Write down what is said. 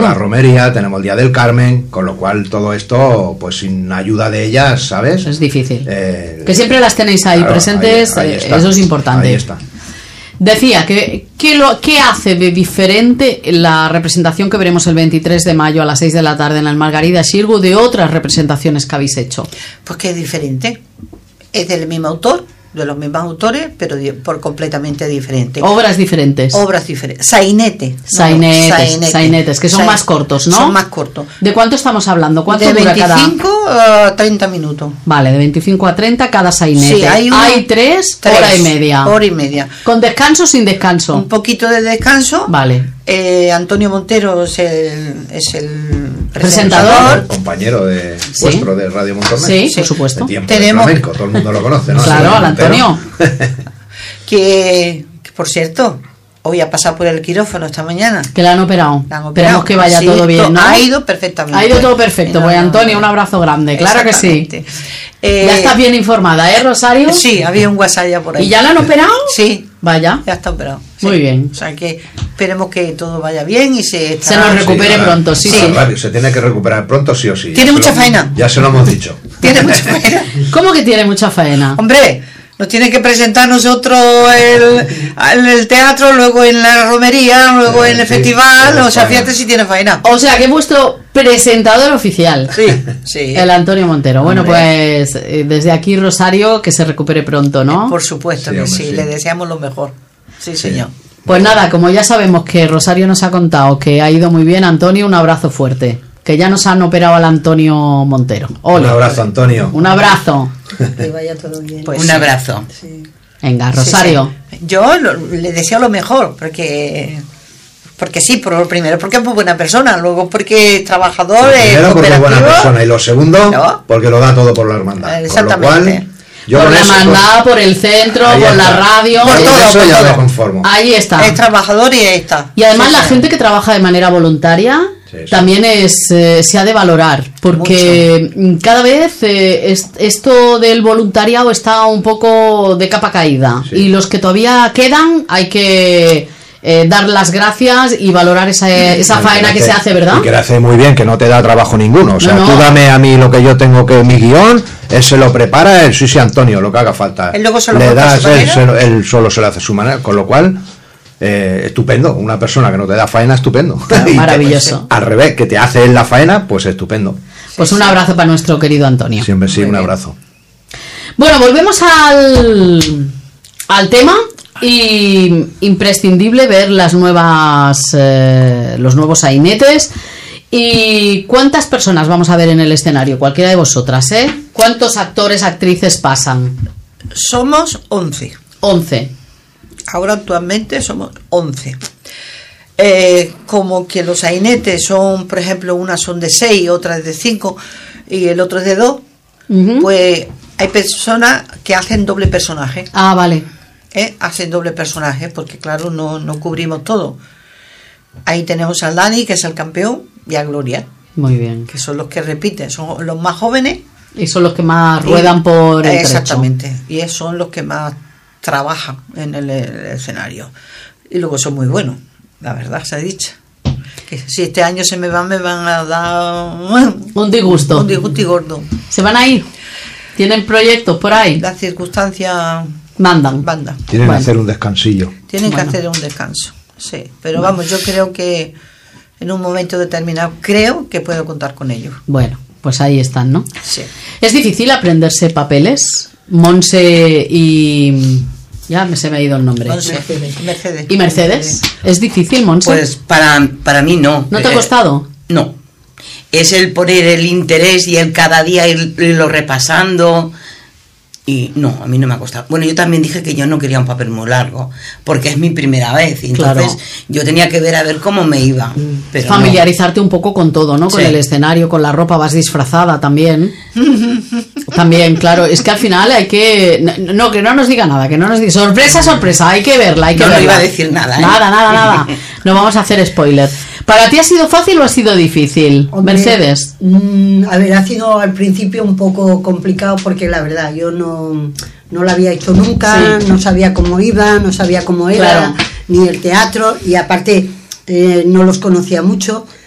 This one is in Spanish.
la romería, tenemos el Día del Carmen, con lo cual todo esto, pues sin ayuda de ellas, ¿sabes? Es difícil. Que siempre las tenéis ahí, claro, presentes, ahí eso es importante. Ahí está. Decía, ¿qué hace de diferente la representación que veremos el 23 de mayo a las 6 de la tarde en el Margarida Xirgu de otras representaciones que habéis hecho? Pues que es diferente. Es del mismo autor, de los mismos autores, pero por completamente diferente. Obras diferentes. Obras diferentes. Sainetes, que son más cortos, ¿no? Son más cortos. ¿De cuánto estamos hablando? ¿Cuánto de dura 25 a 30 minutos. Vale, de 25 a 30 cada sainete. Sí, hay tres, hora y media. Hora y media. ¿Con descanso o sin descanso? Un poquito de descanso. Vale. Antonio Montero es el presentador, el compañero de vuestro de Radio Montornés. Sí, por supuesto. Tenemos flamenco, todo el mundo lo conoce, ¿no? Claro, al Antonio. que por cierto, hoy ha pasado por el quirófano esta mañana. Que la han operado. Esperemos que vaya todo bien, ¿no? Ha ido perfectamente. Ha ido todo perfecto. Pues Antonio, un abrazo grande. Claro que sí. Ya estás bien informada, ¿eh, Rosario? Sí, había un WhatsApp ya por ahí. ¿Y ya la han operado? Sí. Vaya. Ya está operado. Sí. Muy bien. O sea que esperemos que todo vaya bien y se nos recupere pronto, sí. Se tiene que recuperar pronto, sí o sí. Tiene mucha faena. Ya se lo hemos dicho. Tiene mucha faena. ¿Cómo que tiene mucha faena? Hombre, nos tiene que presentar nosotros en el teatro, luego en la romería, luego en el festival. O sea, fíjate si tiene faena. O sea, que es vuestro presentador oficial. Sí. El Antonio Montero. Bueno, pues desde aquí, Rosario, que se recupere pronto, ¿no? Por supuesto que sí. Le deseamos lo mejor. Sí, señor. Pues nada, como ya sabemos que Rosario nos ha contado que ha ido muy bien, Antonio, un abrazo fuerte. Que ya nos han operado al Antonio Montero. Hola. Un abrazo, Antonio. Un abrazo. Que vaya todo bien. Pues un abrazo. Sí. Venga, Rosario. Sí. Yo le deseo lo mejor, porque sí, primero porque es muy buena persona, luego porque es trabajador, primero porque es buena persona y lo segundo porque lo da todo por la hermandad. Exactamente. Con lo cual, por la hermandad, por el centro, por la radio, por todo, eso ya me conformo. Ahí está. Es trabajador y ahí está. Y además la gente que trabaja de manera voluntaria también se ha de valorar, porque cada vez esto del voluntariado está un poco de capa caída y los que todavía quedan hay que dar las gracias y valorar esa faena que se hace, ¿verdad? Y que le hace muy bien, que no te da trabajo ninguno. O sea, tú dame a mí lo que yo tengo, que mi guión, él se lo prepara, sí, Antonio, lo que haga falta. Él luego se lo le das, él solo se lo hace a su manera, con lo cual estupendo. Una persona que no te da faena, estupendo. Claro, maravilloso. Al revés, que te hace él la faena, pues estupendo. Pues un abrazo para nuestro querido Antonio. Siempre sí, un abrazo. Bueno, volvemos al tema. Y imprescindible ver los nuevos sainetes. ¿Y cuántas personas vamos a ver en el escenario? Cualquiera de vosotras, ¿eh? ¿Cuántos actores, actrices pasan? Somos 11. 11. Ahora actualmente somos 11. Como que los sainetes son, por ejemplo, unas son de 6, otras de 5 y el otro es de 2, pues hay personas que hacen doble personaje. Ah, vale. Hacen doble personaje porque claro no cubrimos todo. Ahí tenemos al Dani, que es el campeón, y a Gloria, muy bien, que son los que repiten, son los más jóvenes y son los que más ruedan por el exactamente trecho. Y son los que más trabajan en el escenario y luego son muy buenos, la verdad se ha dicho, que si este año me van a dar un disgusto y gordo. ¿Se van a ir? ¿Tienen proyectos por ahí? Las circunstancias mandan. Tienen que hacer un descansillo. Tienen que hacer un descanso, sí. Pero vamos, yo creo que en un momento determinado creo que puedo contar con ellos. Bueno, pues ahí están, ¿no? Sí. ¿Es difícil aprenderse papeles? Monse y... ya se me ha ido el nombre. Mercedes. ¿Y Mercedes? ¿Es difícil, Monse? Pues para mí no. ¿No te ha costado? No. Es el poner el interés y el cada día irlo repasando. Y no, a mí no me ha costado. Bueno, yo también dije que yo no quería un papel muy largo, porque es mi primera vez. Y entonces yo tenía que ver a ver cómo me iba. Pero familiarizarte un poco con todo, ¿no? Con el escenario, con la ropa, vas disfrazada también. También, claro. Es que al final hay que... No, que no nos diga nada, que no nos diga... Sorpresa, hay que verla, No iba a decir nada, ¿eh? Nada. No vamos a hacer spoiler. ¿Para ti ha sido fácil o ha sido difícil, hombre, Mercedes? A ver, ha sido al principio un poco complicado porque la verdad yo no lo había hecho nunca, no sabía cómo iba, no sabía cómo era, ni el teatro, y aparte no los conocía mucho.